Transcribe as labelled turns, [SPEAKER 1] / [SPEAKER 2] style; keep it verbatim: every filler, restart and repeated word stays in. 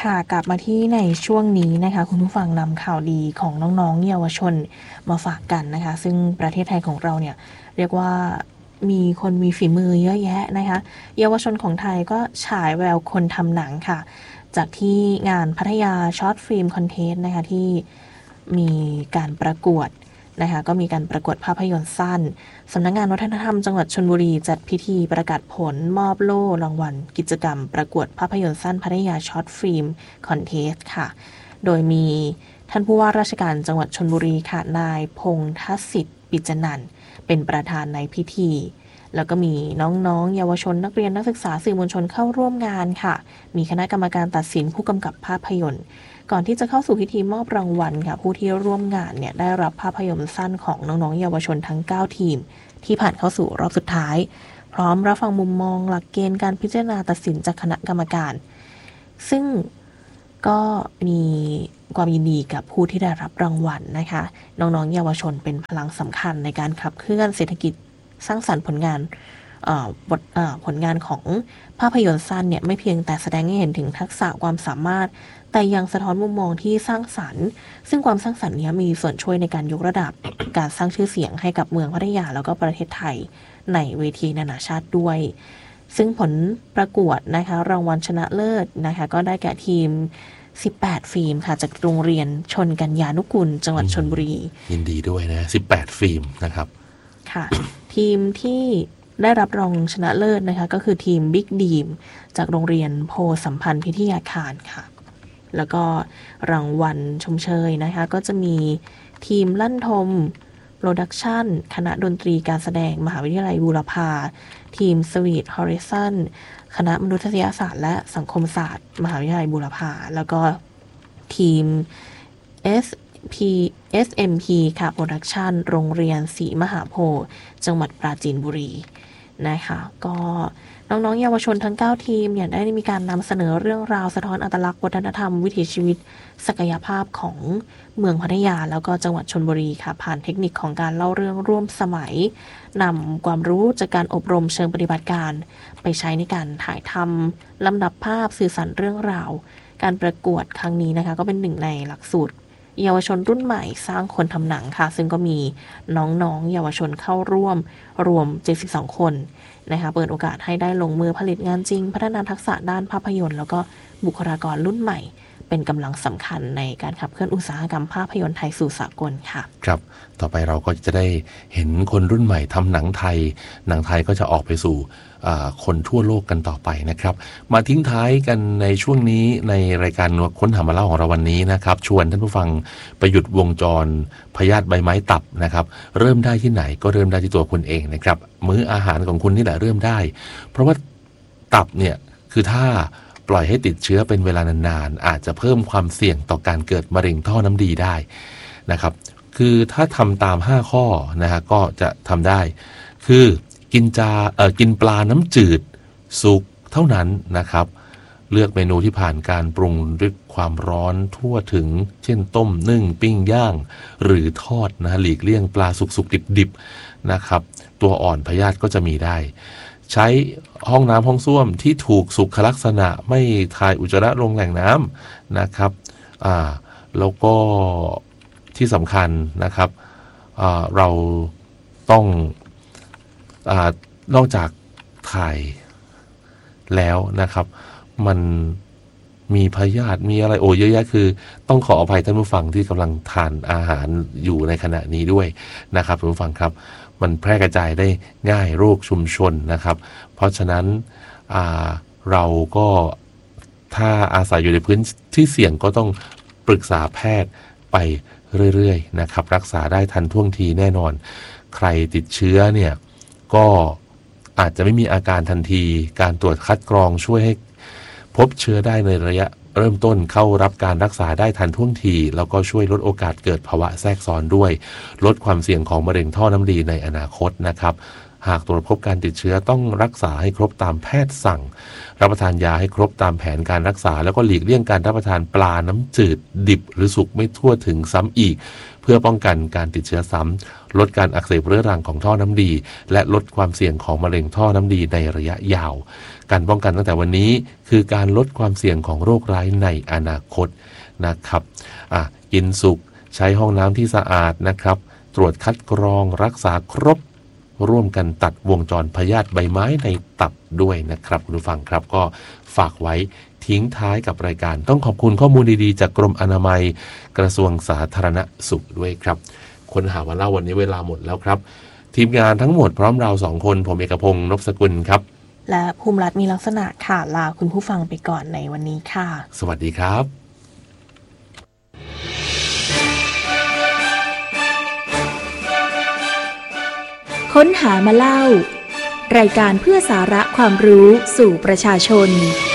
[SPEAKER 1] ค่ะกลับมาที่ในช่วงนี้นะคะคุณผู้ฟังนำข่าวดีของน้องๆเยาวชนมาฝากกันนะคะซึ่งประเทศไทยของเราเนี่ยเรียกว่ามีคนมีฝีมือเยอะแยะนะคะเยาวชนของไทยก็ฉายแววคนทำหนังค่ะจากที่งานพัทยาช็อตฟิล์มคอนเทสต์นะคะที่มีการประกวดนะคะก็มีการประกวดภาพยนตร์สั้นสำนักงานวัฒนธรรมจังหวัดชลบุรีจัดพิธีประกาศผลมอบโล่รางวัลกิจกรรมประกวดภาพยนตร์สั้นพัทยาช็อตฟิล์มคอนเทสต์ค่ะโดยมีท่านผู้ว่าราชการจังหวัดชลบุรีค่ะนายพงษ์ทศิษฐ์ปิจนันท์เป็นประธานในพิธีแล้วก็มีน้องๆเยาวชนนักเรียนนักศึกษาสื่อมวลชนเข้าร่วมงานค่ะมีคณะกรรมการตัดสินผู้กำกับภาพยนตร์ก่อนที่จะเข้าสู่พิธีมอบรางวัลค่ะผู้ที่ร่วมงานเนี่ยได้รับภาพยนตร์สั้นของน้องๆเยาวชนทั้งเก้าทีมที่ผ่านเข้าสู่รอบสุดท้ายพร้อมรับฟังมุมมองหลักเกณฑ์การพิจารณาตัดสินจากคณะกรรมการซึ่งก็มีความยินดีกับผู้ที่ได้รับรางวัลนะคะน้องๆเยาวชนเป็นพลังสำคัญในการขับเคลื่อนเศรษฐกิจสร้างสรรค์ผลงานบทผลงานของภาพยนตร์สั้นเนี่ยไม่เพียงแต่แสดงให้เห็นถึงทักษะความสามารถแต่ยังสะท้อนมุมมองที่สร้างสรรค์ซึ่งความสร้างสรรค์นี้มีส่วนช่วยในการยกระดับ การสร้างชื่อเสียงให้กับเมืองพัทยาแล้วก็ประเทศไทยในเวทีนานาชาติด้วยซึ่งผลประกวดนะคะรางวัลชนะเลิศนะคะก็ได้แก่ทีมสิบแปดฟิล์มค่ะจากโรงเรียนชนกัญญานุกูลจังหวัดชลบุรี
[SPEAKER 2] ยินดีด้วยนะสิบแปดฟิล์มนะครับ
[SPEAKER 1] ค่ะ ทีมที่ได้รับรองชนะเลิศนะคะก็คือทีมบิ๊กดีมจากโรงเรียนโพสัมพันธ์พิทยาคารค่ะแล้วก็รางวัลชมเชยนะคะก็จะมีทีมลั่นทมโปรดักชันคณะดนตรีการแสดงมหาวิทยาลัยบูรพาทีมสวีทฮอริซอนคณะมนุษยศาสตร์และสังคมศาสตร์มหาวิทยาลัยบูรพาแล้วก็ทีม S P เอส เอ็ม พี ค่ะโปรดักชันโรงเรียนศรีมหาโพธิ์จังหวัดปราจีนบุรีนะคะก็น้องๆเยาวชนทั้งเก้าทีมเนี่ยได้มีการนำเสนอเรื่องราวสะท้อนอัตลักษณ์วัฒนธรรมวิถีชีวิตศักยภาพของเมืองพัทยาแล้วก็จังหวัดชลบุรีค่ะผ่านเทคนิคของการเล่าเรื่องร่วมสมัยนำความรู้จากการอบรมเชิงปฏิบัติการไปใช้ในการถ่ายทำลำดับภาพสื่อสารเรื่องราวการประกวดครั้งนี้นะคะก็เป็นหนึ่งในหลักสูตรเยาวชนรุ่นใหม่สร้างคนทำหนังค่ะซึ่งก็มีน้องๆเยาวชนเข้าร่วมรวมเจ็ดสิบสองคนนะคะเปิดโอกาสให้ได้ลงมือผลิตงานจริงพัฒนาทักษะด้านภาพยนตร์แล้วก็บุคลากรรุ่นใหม่เป็นกำลังสำคัญในการขับเคลื่อนอุตสาหกรรมภาพยนตร์ไทยสู่สากลค่ะ
[SPEAKER 2] ครับต่อไปเราก็จะได้เห็นคนรุ่นใหม่ทำหนังไทยหนังไทยก็จะออกไปสู่คนทั่วโลกกันต่อไปนะครับมาทิ้งท้ายกันในช่วงนี้ในรายการค้นหามาเล่าของเราวันนี้นะครับชวนท่านผู้ฟังไปหยุดวงจรพยาธิใบไม้ตับนะครับเริ่มได้ที่ไหนก็เริ่มได้ที่ตัวคุณเองนะครับมื้ออาหารของคุณนี่แหละเริ่มได้เพราะว่าตับเนี่ยคือถ้าปล่อยให้ติดเชื้อเป็นเวลานานๆอาจจะเพิ่มความเสี่ยงต่อการเกิดมะเร็งท่อน้ำดีได้นะครับคือถ้าทำตามห้าข้อนะฮะก็จะทำได้คือกินจาเอ่อกินปลาน้ำจืดสุกเท่านั้นนะครับเลือกเมนูที่ผ่านการปรุงด้วยความร้อนทั่วถึงเช่นต้มนึ่งปิ้งย่างหรือทอดนะหลีกเลี่ยงปลาสุกๆดิบๆนะครับตัวอ่อนพยาธิก็จะมีได้ใช้ห้องน้ำห้องส้วมที่ถูกสุขลักษณะไม่ถ่ายอุจจาระลงแหล่งน้ำนะครับอ่าแล้วก็ที่สำคัญนะครับอ่าเราต้องอ่านอกจากถ่ายแล้วนะครับมันมีพยาธิมีอะไรโอ้เยอะแยะคือต้องขออภัยท่านผู้ฟังที่กำลังทานอาหารอยู่ในขณะนี้ด้วยนะครับท่านผู้ฟังครับมันแพร่กระจายได้ง่ายโรคชุมชนนะครับเพราะฉะนั้นเราก็ถ้าอาศัยอยู่ในพื้นที่เสี่ยงก็ต้องปรึกษาแพทย์ไปเรื่อยๆนะครับรักษาได้ทันท่วงทีแน่นอนใครติดเชื้อเนี่ยก็อาจจะไม่มีอาการทันทีการตรวจคัดกรองช่วยให้พบเชื้อได้ในระยะเริ่มต้นเข้ารับการรักษาได้ทันท่วงทีแล้วก็ช่วยลดโอกาสเกิดภาวะแทรกซ้อนด้วยลดความเสี่ยงของมะเร็งท่อน้ำดีในอนาคตนะครับหากตรวจพบการติดเชื้อต้องรักษาให้ครบตามแพทย์สั่งรับประทานยาให้ครบตามแผนการรักษาแล้วก็หลีกเลี่ยงการรับประทานปลาน้ำจืดดิบหรือสุกไม่ทั่วถึงซ้ำอีกเพื่อป้องกันการติดเชื้อซ้ำลดการอักเสบเรื้อรังของท่อน้ำดีและลดความเสี่ยงของมะเร็งท่อน้ำดีในระยะยาวการป้องกันตั้งแต่วันนี้คือการลดความเสี่ยงของโรคร้ายในอนาคตนะครับอ่ะกินสุกใช้ห้องน้ำที่สะอาดนะครับตรวจคัดกรองรักษาครบร่วมกันตัดวงจรพยาธิใบไม้ในตับด้วยนะครับคุณผู้ฟังครับก็ฝากไว้ทิ้งท้ายกับรายการต้องขอบคุณข้อมูลดีๆจากกรมอนามัยกระทรวงสาธารณสุขด้วยครับคนหาวันเล่าวันนี้เวลาหมดแล้วครับทีมงานทั้งหมดพร้อมเราสองคนผมเอกพงษ์นพสกุลครับ
[SPEAKER 1] และภูมิรัตน์มีลักษณะค่ะลาคุณผู้ฟังไปก่อนในวันนี้ค่ะ
[SPEAKER 2] สวัสดีครับ
[SPEAKER 3] ค้นหามาเล่ารายการเพื่อสาระความรู้สู่ประชาชน